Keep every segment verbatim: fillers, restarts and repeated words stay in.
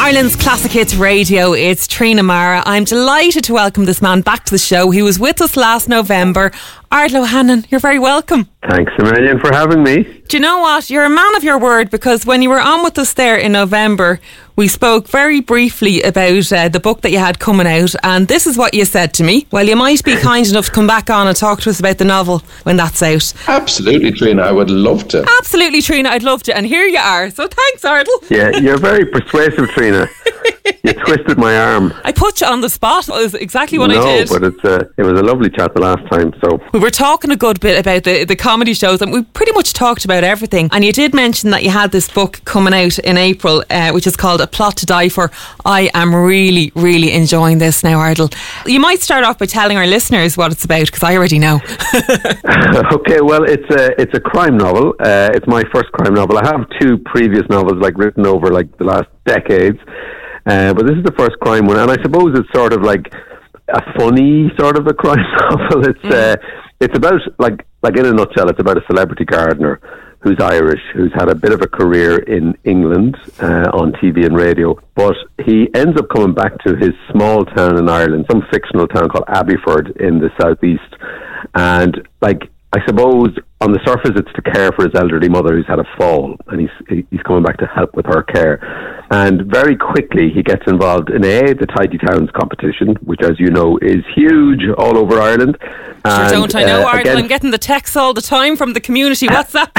Ireland's Classic Hits Radio, it's Trina Mara. I'm delighted to welcome this man back to the show. He was with us last November. Ardal O'Hanlon, you're very welcome. Thanks a million for having me. Do you know what? You're a man of your word, because when you were on with us there in November, we spoke very briefly about uh, the book that you had coming out, and this is what you said to me. Well, you might be kind enough to come back on and talk to us about the novel when that's out. Absolutely, Trina, I would love to. Absolutely, Trina, I'd love to. And here you are. So thanks, Ardal. Yeah, you're very persuasive, Trina. You twisted my arm. I put you on the spot. That was exactly what no, I did. No, but it's uh, it was a lovely chat the last time. So we were talking a good bit about the, the comedy shows, and we pretty much talked about everything. And you did mention that you had this book coming out in April, uh, which is called A Plot to Die For. I am really, really enjoying this now, Ardal. You might start off by telling our listeners what it's about, because I already know. Okay, well, it's a it's a crime novel. Uh, it's my first crime novel. I have two previous novels, like written over like the last decades. Uh, but this is the first crime one, and I suppose it's sort of like a funny sort of a crime novel. It's mm. uh, it's about, like like in a nutshell, it's about a celebrity gardener who's Irish, who's had a bit of a career in England uh, on T V and radio, but he ends up coming back to his small town in Ireland, some fictional town called Abbeyford in the southeast, and like I suppose on the surface it's to care for his elderly mother who's had a fall, and he's he's coming back to help with her care. And very quickly he gets involved in A, the Tidy Towns competition, which, as you know, is huge all over Ireland. Sure don't I know, uh, Ardal? I'm getting the texts all the time from the community. What's that?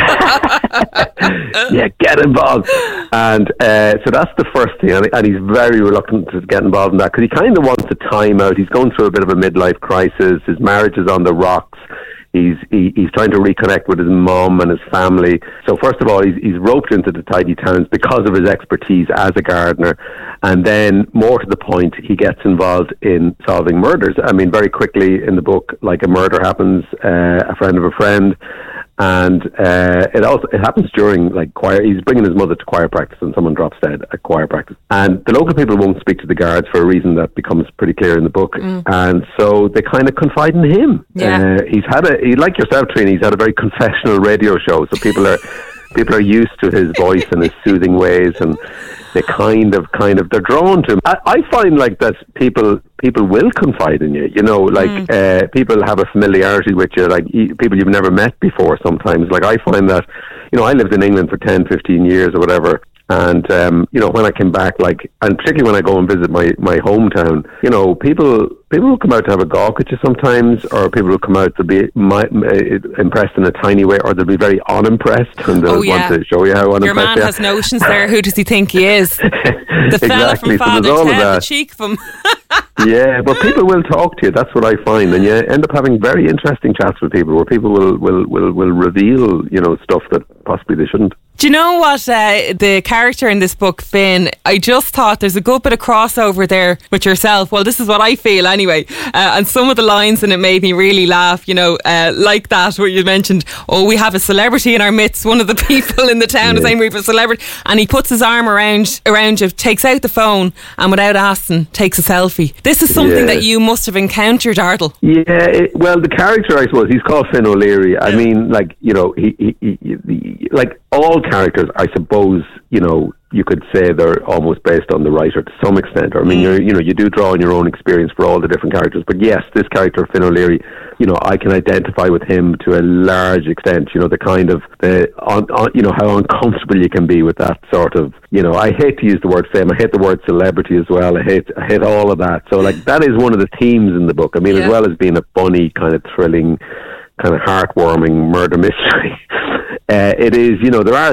Yeah, get involved. And uh, so that's the first thing, and, and he's very reluctant to get involved in that, because he kind of wants a time out. He's going through a bit of a midlife crisis. His marriage is on the rocks. He's he, he's trying to reconnect with his mum and his family. So first of all, he's, he's roped into the Tidy Towns because of his expertise as a gardener. And then, more to the point, he gets involved in solving murders. I mean, very quickly in the book, like a murder happens, uh, a friend of a friend. And uh, it also it happens during like choir. He's bringing his mother to choir practice, and someone drops dead at choir practice. And the local people won't speak to the guards for a reason that becomes pretty clear in the book. Mm. And so they kind of confide in him. Yeah. Uh, he's had a he, like yourself, Trina. He's had a very confessional radio show, so people are people are used to his voice and his soothing ways, and they kind of kind of they're drawn to him. I, I find like that people. People will confide in you, you know, like mm. uh, people have a familiarity with you, like e- people you've never met before sometimes. Like I find that, you know, I lived in England for ten, fifteen years or whatever. And, um, you know, when I came back, like, and particularly when I go and visit my, my hometown, you know, people people will come out to have a gawk at you sometimes, or people will come out to be my, uh, impressed in a tiny way, or they'll be very unimpressed and they'll oh, yeah. want to show you how unimpressed Your man they are. has notions there. Who does he think he is? The fella exactly. from Father so Ted, the cheek of him. Yeah, but people will talk to you. That's what I find, and you end up having very interesting chats with people, where people will will, will, will reveal, you know, stuff that possibly they shouldn't. Do you know what uh, the character in this book, Finn? I just thought there's a good bit of crossover there with yourself. Well, this is what I feel anyway. Uh, and some of the lines in it made me really laugh. You know, uh, like that where you mentioned, oh, we have a celebrity in our midst. One of the people in the town is saying we have a celebrity, and he puts his arm around around you, takes out the phone, and without asking, takes a selfie. This is something yeah. that you must have encountered, Ardal. Yeah, it, well, the character, I suppose, he's called Finn O'Leary. I mean, like, you know, he, he, he, he like all characters, I suppose, you know, you could say they're almost based on the writer to some extent. Or, I mean, you're, you know, you do draw on your own experience for all the different characters. But yes, this character, Finn O'Leary, you know, I can identify with him to a large extent. You know, the kind of, the, on, on, you know, how uncomfortable you can be with that sort of, you know, I hate to use the word fame. I hate the word celebrity as well. I hate, I hate all of that. So, like, that is one of the themes in the book. I mean, yeah. as well as being a funny, kind of thrilling, kind of heartwarming murder mystery. Uh, it is, you know, there are